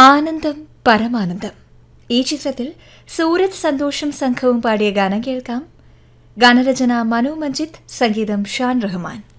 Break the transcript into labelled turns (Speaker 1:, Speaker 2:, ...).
Speaker 1: ആനന്ദം പരമാനന്ദം. ഈ ചിത്രത്തിൽ സൂരജ് സന്തോഷം സംഘവും പാടിയ ഗാനം കേൾക്കാം. ഗാനരചന മനു മഞ്ജിത്ത്, സംഗീതം ഷാൻ റഹ്മാൻ.